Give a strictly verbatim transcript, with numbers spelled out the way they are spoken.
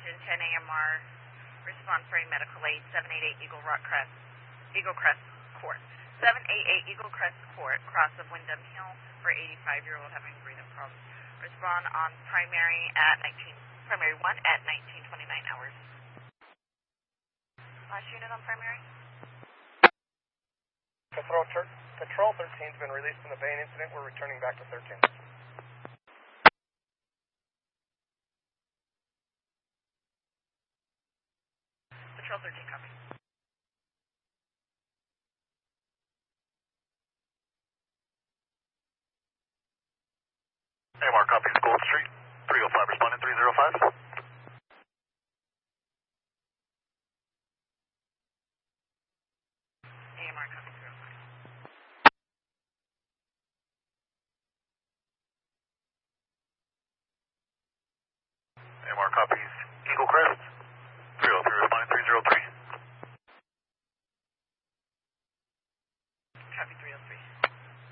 Washington, ten A M R, respond for a medical aid, seven eight eight Eagle Rock Crest, Eagle Crest Court. seven eight eight Eagle Crest Court, cross of Wyndham Hill, for eighty-five-year-old having breathing problems. Respond on primary at nineteen, primary one at nineteen twenty-nine hours. Last unit on primary? Patrol, Patrol thirteen's been released from the Bain incident. We're returning back to thirteen. Patrol thirteen, copy. A M R copies Gold Street, three oh five responding three oh five. A M R copies three oh five. A M R copies Eagle Crest, three oh three responding three oh three. Copy three oh three.